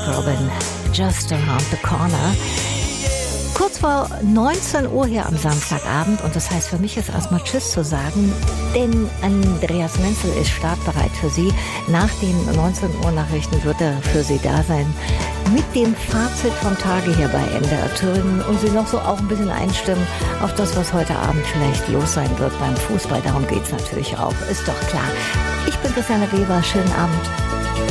Robin, Just Around the Corner. Kurz vor 19 Uhr hier am Samstagabend und das heißt für mich jetzt erstmal Tschüss zu sagen, denn Andreas Menzel ist startbereit für Sie. Nach den 19 Uhr Nachrichten wird er für Sie da sein mit dem Fazit vom Tage hier bei MDR Thüringen und Sie noch so auch ein bisschen einstimmen auf das, was heute Abend vielleicht los sein wird beim Fußball. Darum geht es natürlich auch, ist doch klar. Ich bin Christiane Weber, schönen Abend.